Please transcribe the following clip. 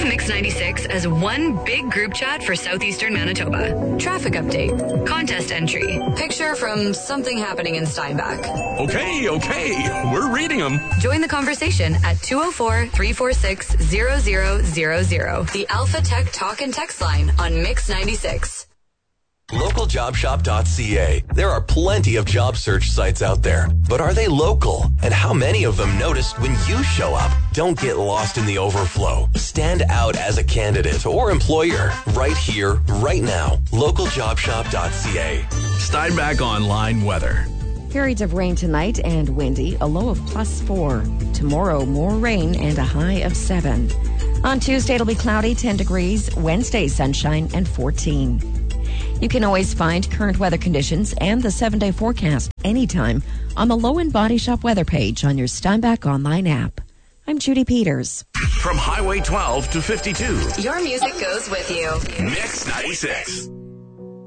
Mix 96 as one big group chat for southeastern Manitoba. Traffic update, contest entry, picture from something happening in Steinbach. Okay, we're reading them. Join the conversation at 204-346-0000. The Alpha Tech Talk and Text line on Mix 96. LocalJobShop.ca. There are plenty of job search sites out there, but are they local? And how many of them notice when you show up? Don't get lost in the overflow. Stand out as a candidate or employer right here, right now. LocalJobShop.ca. Steinbach Online weather. Periods of rain tonight and windy, a low of +4. Tomorrow, more rain and a high of 7. On Tuesday, it'll be cloudy, 10 degrees. Wednesday, sunshine and 14. You can always find current weather conditions and the 7-day forecast anytime on the Low End Body Shop weather page on your Steinbach Online app. I'm Judy Peters. From Highway 12 to 52. Your music goes with you. Mix 96.